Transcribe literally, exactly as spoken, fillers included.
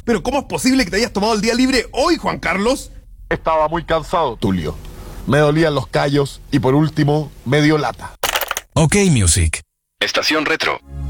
Pero ¿cómo es posible que te hayas tomado el día libre hoy, Juan Carlos? Estaba muy cansado, Tulio. Me dolían los callos y por último, me dio lata. Ok Music. Estación Retro.